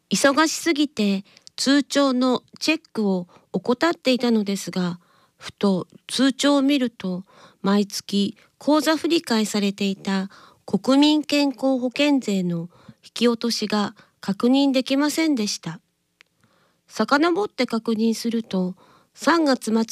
忙しすぎて通帳のチェックを怠っていたのですが、ふと通帳を見ると、毎月口座振替されていた国民健康保険税の引き落としが確認できませんでした。遡って確認すると、3月末